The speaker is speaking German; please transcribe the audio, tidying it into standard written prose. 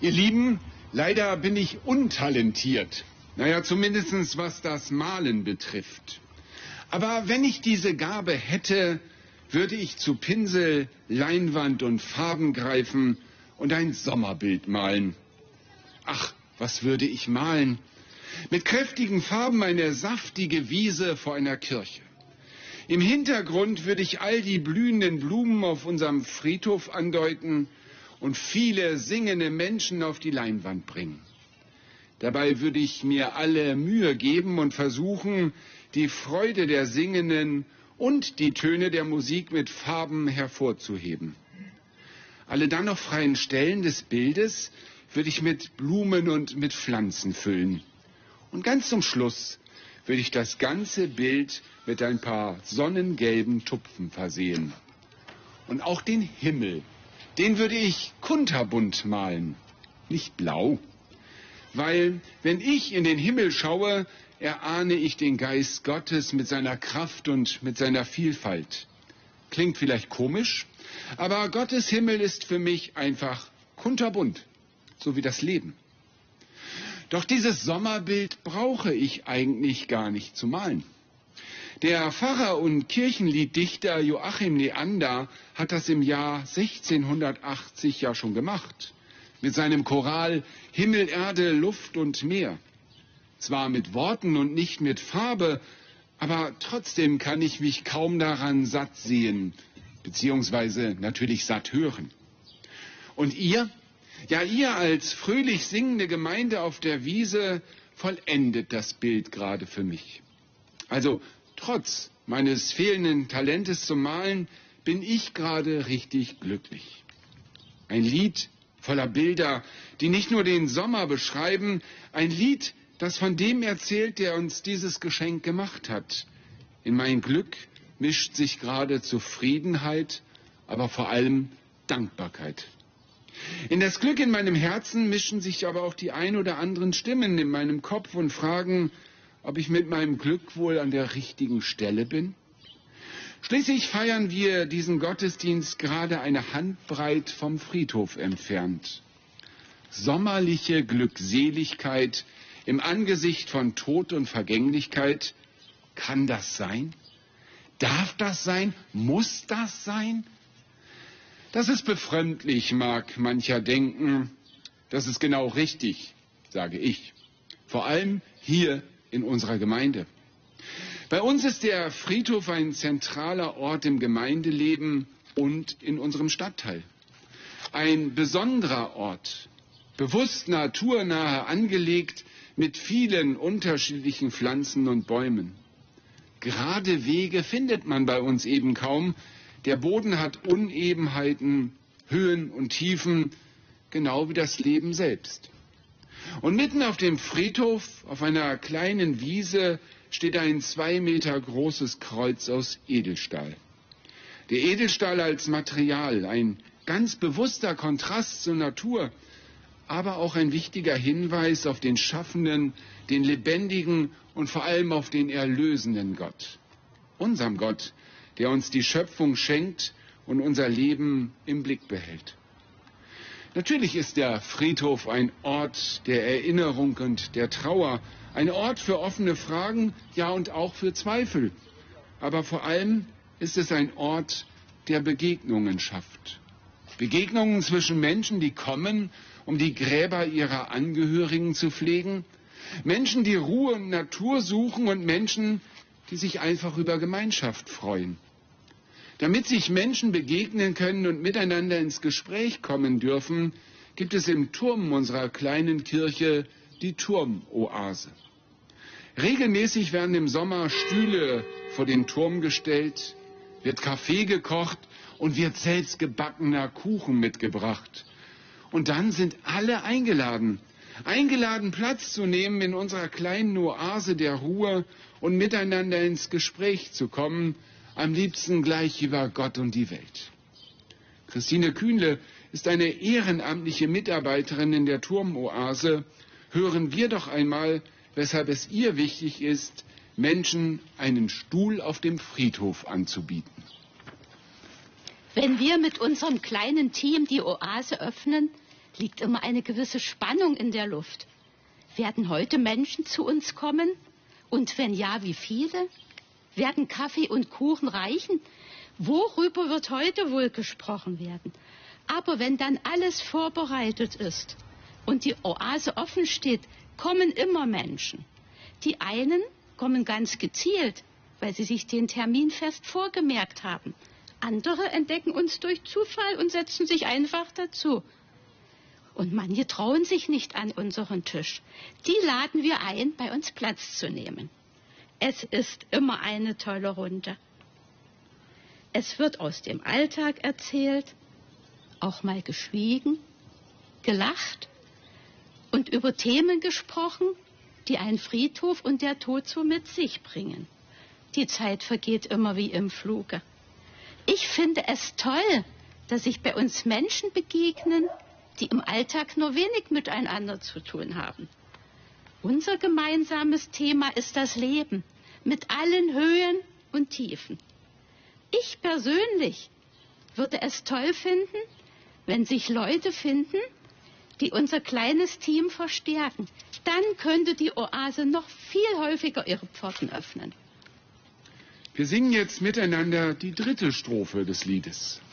Ihr Lieben, leider bin ich untalentiert. Naja, zumindest was das Malen betrifft. Aber wenn ich diese Gabe hätte, würde ich zu Pinsel, Leinwand und Farben greifen und ein Sommerbild malen. Ach, was würde ich malen? Mit kräftigen Farben eine saftige Wiese vor einer Kirche. Im Hintergrund würde ich all die blühenden Blumen auf unserem Friedhof andeuten und viele singende Menschen auf die Leinwand bringen. Dabei würde ich mir alle Mühe geben und versuchen, die Freude der Singenden und die Töne der Musik mit Farben hervorzuheben. Alle dann noch freien Stellen des Bildes würde ich mit Blumen und mit Pflanzen füllen. Und ganz zum Schluss würde ich das ganze Bild mit ein paar sonnengelben Tupfen versehen. Und auch den Himmel, den würde ich kunterbunt malen, nicht blau. Weil, wenn ich in den Himmel schaue, erahne ich den Geist Gottes mit seiner Kraft und mit seiner Vielfalt. Klingt vielleicht komisch, aber Gottes Himmel ist für mich einfach kunterbunt, so wie das Leben. Doch dieses Sommerbild brauche ich eigentlich gar nicht zu malen. Der Pfarrer und Kirchenlieddichter Joachim Neander hat das im Jahr 1680 ja schon gemacht. Mit seinem Choral Himmel, Erde, Luft und Meer. Zwar mit Worten und nicht mit Farbe, aber trotzdem kann ich mich kaum daran satt sehen, beziehungsweise natürlich satt hören. Und ihr? Ja, ihr als fröhlich singende Gemeinde auf der Wiese vollendet das Bild gerade für mich. Also trotz meines fehlenden Talentes zum Malen bin ich gerade richtig glücklich. Ein Lied voller Bilder, die nicht nur den Sommer beschreiben, ein Lied, das von dem erzählt, der uns dieses Geschenk gemacht hat. In mein Glück mischt sich gerade Zufriedenheit, aber vor allem Dankbarkeit. In das Glück in meinem Herzen mischen sich aber auch die ein oder anderen Stimmen in meinem Kopf und fragen, ob ich mit meinem Glück wohl an der richtigen Stelle bin. Schließlich feiern wir diesen Gottesdienst gerade eine Handbreit vom Friedhof entfernt. Sommerliche Glückseligkeit im Angesicht von Tod und Vergänglichkeit. Kann das sein? Darf das sein? Muss das sein? Das ist befremdlich, mag mancher denken. Das ist genau richtig, sage ich. Vor allem hier in unserer Gemeinde. Bei uns ist der Friedhof ein zentraler Ort im Gemeindeleben und in unserem Stadtteil. Ein besonderer Ort, bewusst naturnahe angelegt mit vielen unterschiedlichen Pflanzen und Bäumen. Gerade Wege findet man bei uns eben kaum. Der Boden hat Unebenheiten, Höhen und Tiefen, genau wie das Leben selbst. Und mitten auf dem Friedhof, auf einer kleinen Wiese, steht ein 2 Meter großes Kreuz aus Edelstahl. Der Edelstahl als Material, ein ganz bewusster Kontrast zur Natur, aber auch ein wichtiger Hinweis auf den schaffenden, den lebendigen und vor allem auf den erlösenden Gott. Unserem Gott, der uns die Schöpfung schenkt und unser Leben im Blick behält. Natürlich ist der Friedhof ein Ort der Erinnerung und der Trauer, ein Ort für offene Fragen, ja und auch für Zweifel. Aber vor allem ist es ein Ort, der Begegnungen schafft. Begegnungen zwischen Menschen, die kommen, um die Gräber ihrer Angehörigen zu pflegen. Menschen, die Ruhe und Natur suchen und Menschen, die sich einfach über Gemeinschaft freuen. Damit sich Menschen begegnen können und miteinander ins Gespräch kommen dürfen, gibt es im Turm unserer kleinen Kirche die Turmoase. Regelmäßig werden im Sommer Stühle vor den Turm gestellt, wird Kaffee gekocht und wird selbstgebackener Kuchen mitgebracht. Und dann sind alle eingeladen, Platz zu nehmen in unserer kleinen Oase der Ruhe und miteinander ins Gespräch zu kommen, am liebsten gleich über Gott und die Welt. Christine Kühnle ist eine ehrenamtliche Mitarbeiterin in der Turmoase. Hören wir doch einmal, weshalb es ihr wichtig ist, Menschen einen Stuhl auf dem Friedhof anzubieten. Wenn wir mit unserem kleinen Team die Oase öffnen, liegt immer eine gewisse Spannung in der Luft. Werden heute Menschen zu uns kommen? Und wenn ja, wie viele? Werden Kaffee und Kuchen reichen? Worüber wird heute wohl gesprochen werden? Aber wenn dann alles vorbereitet ist und die Oase offen steht, kommen immer Menschen. Die einen kommen ganz gezielt, weil sie sich den Termin fest vorgemerkt haben. Andere entdecken uns durch Zufall und setzen sich einfach dazu. Und manche trauen sich nicht an unseren Tisch. Die laden wir ein, bei uns Platz zu nehmen. Es ist immer eine tolle Runde. Es wird aus dem Alltag erzählt, auch mal geschwiegen, gelacht und über Themen gesprochen, die ein Friedhof und der Tod so mit sich bringen. Die Zeit vergeht immer wie im Fluge. Ich finde es toll, dass sich bei uns Menschen begegnen, die im Alltag nur wenig miteinander zu tun haben. Unser gemeinsames Thema ist das Leben mit allen Höhen und Tiefen. Ich persönlich würde es toll finden, wenn sich Leute finden, die unser kleines Team verstärken. Dann könnte die Oase noch viel häufiger ihre Pforten öffnen. Wir singen jetzt miteinander die 3. Strophe des Liedes.